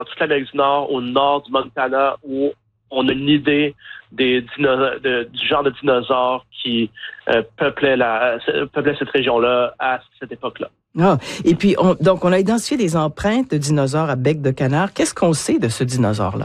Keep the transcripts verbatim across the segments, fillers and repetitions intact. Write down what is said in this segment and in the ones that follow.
toute l'Amérique du Nord, au nord du Montana, où on a une idée des dino- de, du genre de dinosaures qui euh, peuplaient, la, peuplaient cette région-là à cette époque-là. Ah, et puis, on, donc, on a identifié des empreintes de dinosaures à bec de canard. Qu'est-ce qu'on sait de ce dinosaure-là?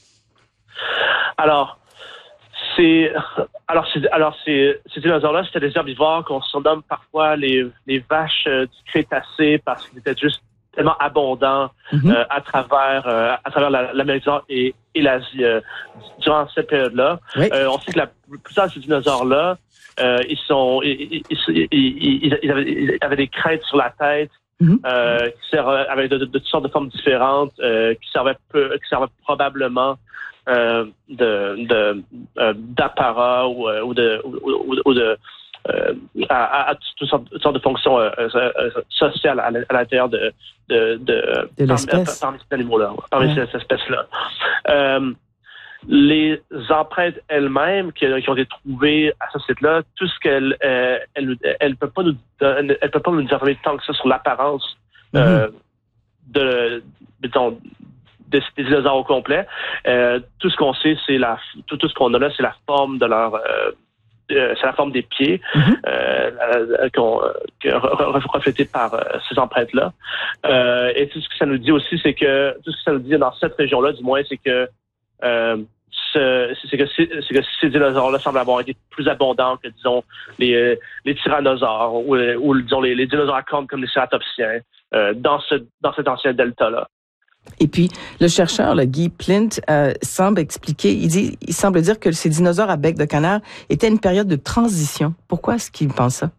Alors, c'est, alors, c'est, alors c'est, ces dinosaures-là, c'était des herbivores qu'on surnomme parfois les, les vaches euh, du Crétacé parce qu'ils étaient juste tellement abondants mm-hmm. euh, à travers euh, à travers la, l'Amérique du Nord et, et l'Asie euh, durant cette période-là. Oui. Euh, on sait que la plupart de ces dinosaures-là, euh, ils sont, ils, ils, ils, ils, ils, avaient, ils avaient des crêtes sur la tête. Mm-hmm. Euh, qui servaient avec de, de, de toutes sortes de formes différentes, euh, qui servaient peu, qui servaient probablement euh, de, de euh, d'apparat ou, ou de ou, ou de euh, à, à toutes sortes, toutes sortes de fonctions euh, euh, sociales à, à l'intérieur de de de, de l'espèce. Parmi, parmi ces animaux-là, parmi ouais. ces espèces-là. Euh, les empreintes elles-mêmes qui, qui ont été trouvées à ce site-là, tout ce qu'elles euh, elles, elles peuvent pas nous elles, elles peuvent pas nous informer tant que ça sur l'apparence mm-hmm. euh, de disons des, des dinosaures au complet. Euh, tout ce qu'on sait, c'est la tout, tout ce qu'on a là, c'est la forme de leur euh, euh, c'est la forme des pieds mm-hmm. euh, qu'on euh, reflétée par euh, ces empreintes-là. Euh, et tout ce que ça nous dit aussi, c'est que tout ce que ça nous dit dans cette région-là, du moins, c'est que Euh, c'est, c'est, que c'est, c'est que ces dinosaures-là semblent avoir été plus abondants que, disons, les, les tyrannosaures ou, ou disons, les, les dinosaures à cornes comme les cératopsiens euh, dans, ce, dans cet ancien delta-là. Et puis, le chercheur, le Guy Plint, euh, semble expliquer, il dit, il semble dire que ces dinosaures à bec de canard étaient une période de transition. Pourquoi est-ce qu'il pense ça?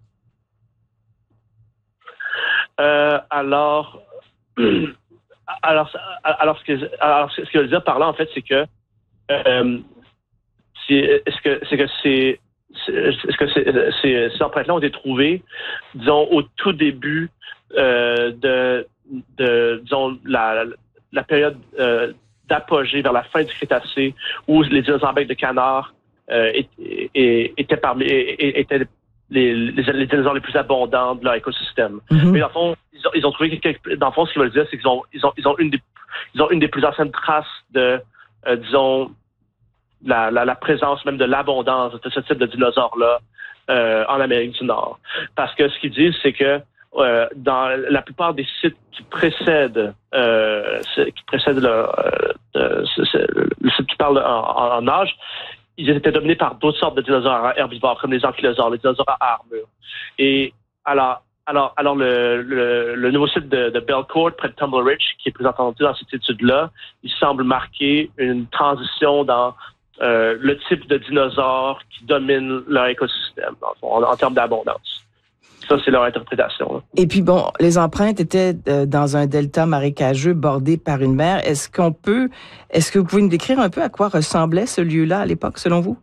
Euh, alors... Alors, alors, ce que, alors, ce que je veux dire par là, en fait, c'est que, euh, c'est, est-ce que, c'est que c'est, c'est est-ce que c'est, c'est, ces empreintes-là ont été trouvées, disons, au tout début euh, de, de, disons, la, la période euh, d'apogée vers la fin du Crétacé, où les dinosaures à bec de canard euh, étaient, étaient parmi, étaient Les, les, les dinosaures les plus abondants de leur écosystème. Mm-hmm. Mais dans le fond, ils ont, ils ont trouvé quelque, dans le fond, ce qu'ils veulent dire, c'est qu'ils ont, ils ont, ils ont une des, ils ont une des plus anciennes traces de, euh, disons, la, la, la présence même de l'abondance de ce type de dinosaures-là euh, en Amérique du Nord. Parce que ce qu'ils disent, c'est que euh, dans la plupart des sites qui précèdent, euh, qui précèdent le, euh, le site qui parle en, en âge, ils étaient dominés par d'autres sortes de dinosaures herbivores, comme les ankylosaures, les dinosaures à armure. Et alors, alors, alors le, le, le nouveau site de, de Belcourt, près de Tumble Ridge, qui est présenté dans cette étude-là, il semble marquer une transition dans euh, le type de dinosaures qui domine leur écosystème, en, en termes d'abondance. Ça, c'est leur interprétation. Là. Et puis, bon, les empreintes étaient euh, dans un delta marécageux bordé par une mer. Est-ce qu'on peut, est-ce que vous pouvez nous décrire un peu à quoi ressemblait ce lieu-là à l'époque, selon vous?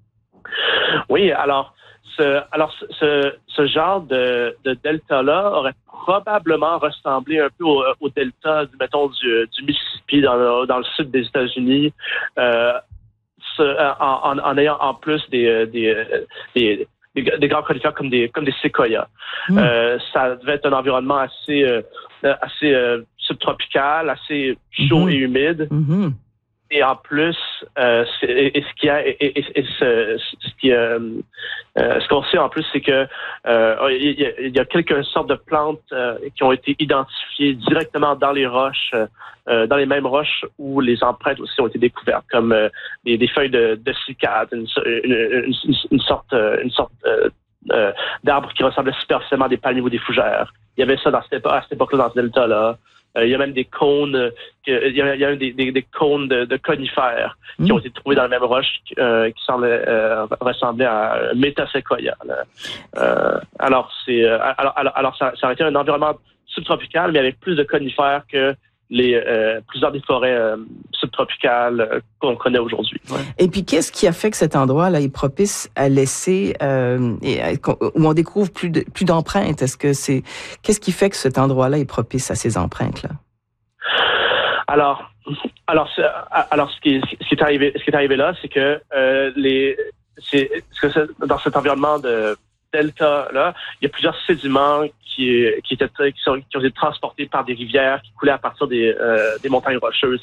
Oui, alors, ce, alors, ce, ce genre de, de delta-là aurait probablement ressemblé un peu au, au delta, mettons, du, du Mississippi dans le, dans le sud des États-Unis, euh, ce, en, en, en ayant en plus des, des, des Des, des grands conifères comme des comme des séquoias. Mmh. Euh, ça devait être un environnement assez euh, assez euh, subtropical, assez chaud mmh. et humide. Mmh. Et en plus, euh, c'est, et, et ce qui a et, et, et ce, ce qui euh, euh, ce qu'on sait en plus, c'est que euh, il, y a, il y a quelques sortes de plantes euh, qui ont été identifiées directement dans les roches, euh, dans les mêmes roches où les empreintes aussi ont été découvertes, comme euh, des, des feuilles de, de cycade, une, une, une, une sorte une sorte euh, euh, d'arbre qui ressemblait superficiellement à des palmiers ou des fougères. Il y avait ça dans cette époque, à cette époque-là, dans ce delta-là. Euh, il y a même des cônes, euh, il y a, il y a des, des, des cônes de, de conifères mmh. qui ont été trouvés dans la même roche euh, qui semblaient euh, ressembler à Metasequoia. Euh, alors, c'est, alors, alors, alors ça, ça aurait été un environnement subtropical, mais avec plus de conifères que les euh, plusieurs des forêts euh, subtropicales euh, qu'on connaît aujourd'hui. Ouais. Et puis, qu'est-ce qui a fait que cet endroit-là est propice à laisser, euh, et à, où on découvre plus de, plus d'empreintes? Est-ce que c'est, qu'est-ce qui fait que cet endroit-là est propice à ces empreintes-là? Alors, alors, alors, ce qui, ce qui est arrivé, ce qui est arrivé là, c'est que euh, les, c'est, c'est dans cet environnement de delta là, il y a plusieurs sédiments qui qui étaient qui, sont, qui ont été transportés par des rivières qui coulaient à partir des euh, des montagnes rocheuses